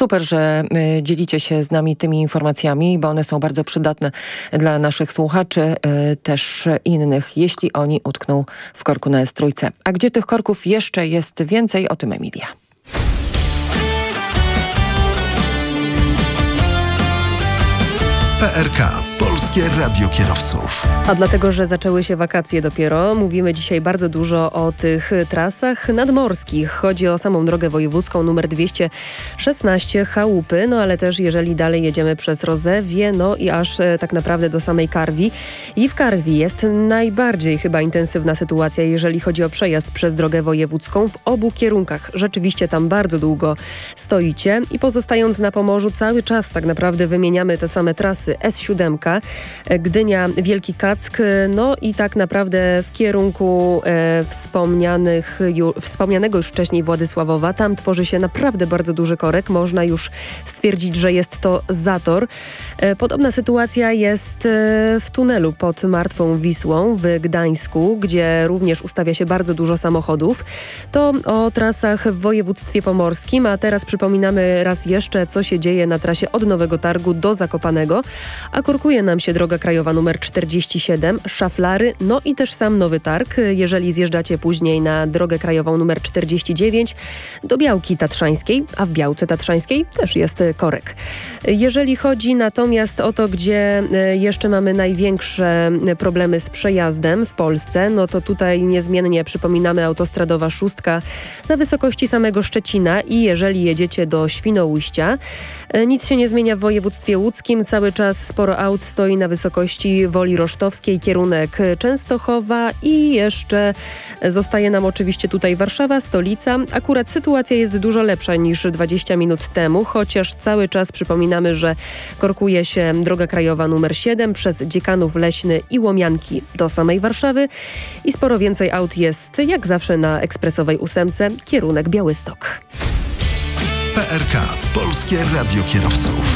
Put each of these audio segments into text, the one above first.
Super, że dzielicie się z nami tymi informacjami, bo one są bardzo przydatne dla naszych słuchaczy, też innych, jeśli oni utkną w korku na S3. A gdzie tych korków jeszcze jest więcej, o tym Emilia. PRK, Polskie Radio Kierowców. A dlatego, że zaczęły się wakacje dopiero, mówimy dzisiaj bardzo dużo o tych trasach nadmorskich. Chodzi o samą drogę wojewódzką numer 216 Chałupy, no ale też jeżeli dalej jedziemy przez Rozewie, no i aż tak naprawdę do samej Karwi. I w Karwi jest najbardziej chyba intensywna sytuacja, jeżeli chodzi o przejazd przez drogę wojewódzką w obu kierunkach. Rzeczywiście tam bardzo długo stoicie i pozostając na Pomorzu cały czas tak naprawdę wymieniamy te same trasy. S7, Gdynia, Wielki Kack, no i tak naprawdę w kierunku wspomnianego już wcześniej Władysławowa. Tam tworzy się naprawdę bardzo duży korek. Można już stwierdzić, że jest to zator. Podobna sytuacja jest w tunelu pod Martwą Wisłą w Gdańsku, gdzie również ustawia się bardzo dużo samochodów. To o trasach w województwie pomorskim, a teraz przypominamy raz jeszcze, co się dzieje na trasie od Nowego Targu do Zakopanego, a korkuje nam się droga krajowa numer 47, Szaflary, no i też sam Nowy Targ. Jeżeli zjeżdżacie później na drogę krajową numer 49 do Białki Tatrzańskiej, a w Białce Tatrzańskiej też jest korek. Jeżeli chodzi natomiast o to, gdzie jeszcze mamy największe problemy z przejazdem w Polsce, no to tutaj niezmiennie przypominamy autostradowa 6 na wysokości samego Szczecina i jeżeli jedziecie do Świnoujścia, nic się nie zmienia w województwie łódzkim. Cały czas sporo aut stoi na wysokości Woli Rosztowskiej, kierunek Częstochowa i jeszcze zostaje nam oczywiście tutaj Warszawa, stolica. Akurat sytuacja jest dużo lepsza niż 20 minut temu, chociaż cały czas przypominamy, że korkuje się droga krajowa numer 7 przez Dziekanów Leśny i Łomianki do samej Warszawy i sporo więcej aut jest jak zawsze na ekspresowej 8, kierunek Białystok. PRK, Polskie Radio Kierowców.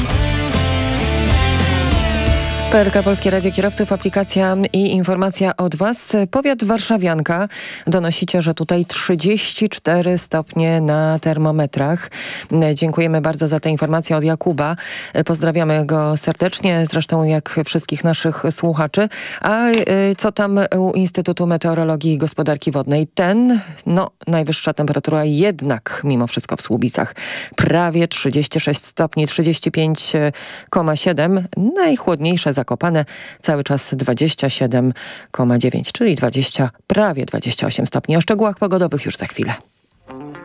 PRK Polskie Radio Kierowców, aplikacja i informacja od Was. Powiat warszawianka. Donosicie, że tutaj 34 stopnie na termometrach. Dziękujemy bardzo za tę informację od Jakuba. Pozdrawiamy go serdecznie, zresztą jak wszystkich naszych słuchaczy. A co tam u Instytutu Meteorologii i Gospodarki Wodnej? Najwyższa temperatura jednak mimo wszystko w Słubicach. Prawie 36 stopni, 35,7. Najchłodniejsze Zakopane, cały czas 27,9, czyli prawie 28 stopni. O szczegółach pogodowych już za chwilę.